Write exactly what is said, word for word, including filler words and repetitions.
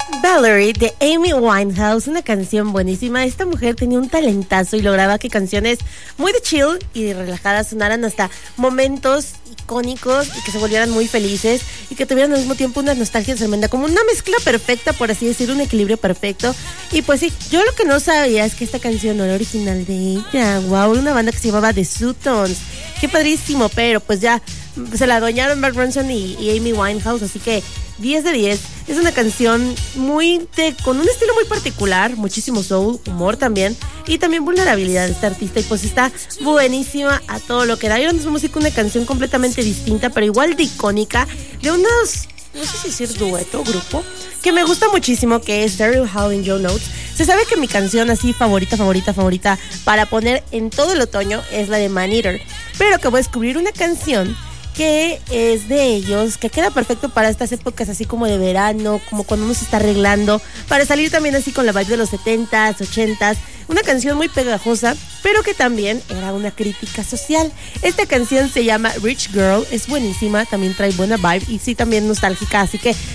Valerie de Amy Winehouse, una canción buenísima. Esta mujer tenía un talentazo y lograba que canciones muy de chill y relajadas sonaran hasta momentos icónicos y que se volvieran muy felices y que tuvieran al mismo tiempo una nostalgia tremenda, como una mezcla perfecta, por así decir, un equilibrio perfecto. Y pues sí, yo lo que no sabía es que esta canción no era original de ella. Wow, una banda que se llamaba The Sutons. Qué padrísimo, pero pues ya se la adueñaron Mark Ronson y, y Amy Winehouse, así que diez de diez. Es una canción muy de, con un estilo muy particular, muchísimo soul, humor también, y también vulnerabilidad de este artista, y pues está buenísima a todo lo que da. Y ahora nos música, una canción completamente distinta, pero igual de icónica, de unos, no sé si decir dueto, grupo, que me gusta muchísimo, que es Daryl Hall and Joe Notes. Se sabe que mi canción así favorita, favorita, favorita para poner en todo el otoño es la de Man Eater, pero que voy a descubrir una canción que es de ellos, que queda perfecto para estas épocas así como de verano, como cuando uno se está arreglando, para salir también así con la vibe de los setentas, ochentas, una canción muy pegajosa, pero que también era una crítica social. Esta canción se llama Rich Girl, es buenísima, también trae buena vibe y sí, también nostálgica, así que